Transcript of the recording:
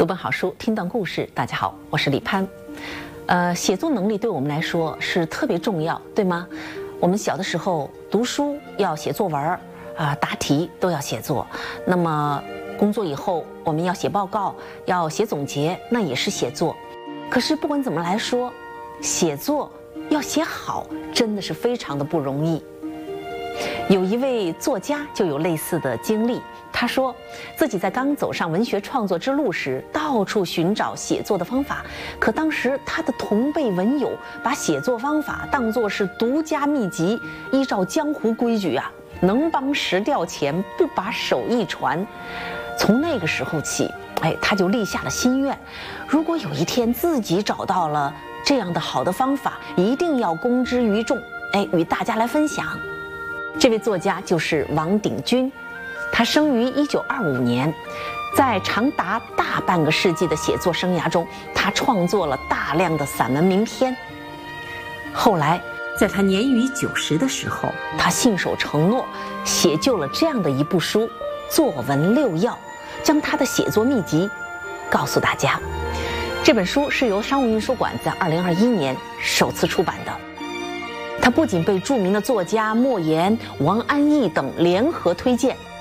读本好书，听段故事。大家好，我是李攀。写作能力对我们来说是特别重要，对吗？我们小的时候读书要写作文答题都要写作。那么工作以后，我们要写报告，要写总结，那也是写作。可是不管怎么来说，写作要写好，真的是非常的不容易。有一位作家就有类似的经历。他说自己在刚走上文学创作之路时，到处寻找写作的方法，可当时他的同辈文友把写作方法当作是独家秘籍，依照江湖规矩能帮十吊钱，不把手艺传。从那个时候起，他就立下了心愿，如果有一天自己找到了这样的好的方法，一定要公之于众，与大家来分享。这位作家就是王鼎钧。他生于1925年，在长达大半个世纪的写作生涯中，他创作了大量的散文名篇。后来，在他年逾90的时候，他信守承诺，写就了这样的一部书《作文六要》，将他的写作秘籍告诉大家。这本书是由商务印书馆在2021年首次出版的。它不仅被著名的作家莫言、王安忆等联合推荐，